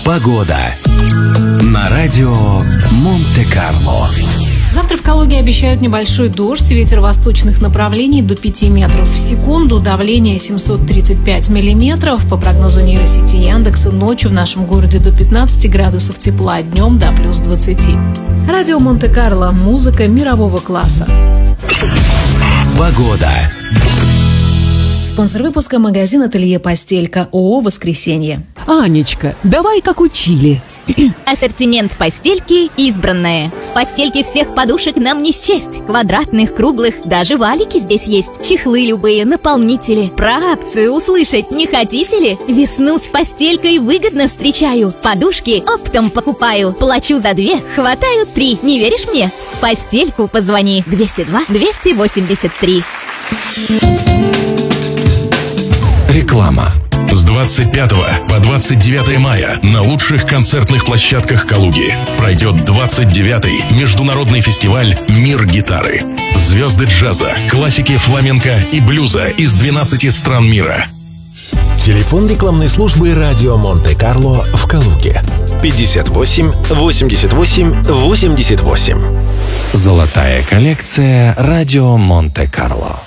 Погода на радио Монте-Карло. Завтра в Калуге обещают небольшой дождь, ветер восточных направлений до 5 метров в секунду, давление 735 миллиметров. По прогнозу нейросети Яндекса, ночью в нашем городе до 15 градусов тепла, днем до плюс 20. Радио Монте-Карло. Музыка мирового класса. Погода. Спонсор выпуска — магазин «Ателье Постелька», ООО «Воскресенье». Анечка, давай как учили. Ассортимент постельки избранное. В постельке всех подушек нам не счесть. Квадратных, круглых, даже валики здесь есть. Чехлы любые, наполнители. Про акцию услышать не хотите ли? Весну с постелькой выгодно встречаю. Подушки оптом покупаю. Плачу за 2, хватаю 3. Не веришь мне? В постельку позвони. 202-283. Реклама. С 25 по 29 мая на лучших концертных площадках Калуги пройдет 29-й международный фестиваль «Мир гитары». Звезды джаза, классики фламенко и блюза из 12 стран мира. Телефон рекламной службы «Радио Монте-Карло» в Калуге. 58 88 88. Золотая коллекция радио Монте-Карло.